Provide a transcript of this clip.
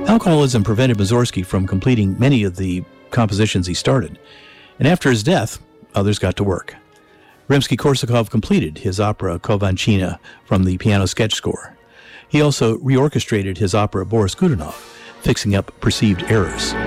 Alcoholism prevented Mussorgsky from completing many of the compositions he started, and after his death, others got to work. Rimsky-Korsakov completed his opera Kovanchina from the piano sketch score. He also reorchestrated his opera Boris Godunov, fixing up perceived errors.